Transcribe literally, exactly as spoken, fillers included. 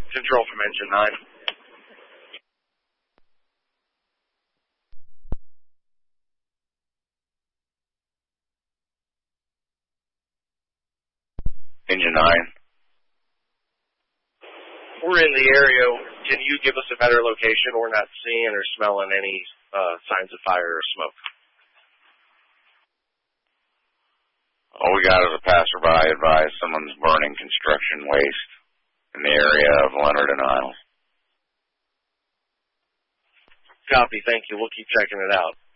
Control from engine nine. Engine nine. We're in the area. Can you give us a better location? We're not seeing or smelling any uh, signs of fire or smoke. All we got is a passerby advised someone's burning construction waste in the area of Leonard and Isles. Copy. Thank you. We'll keep checking it out.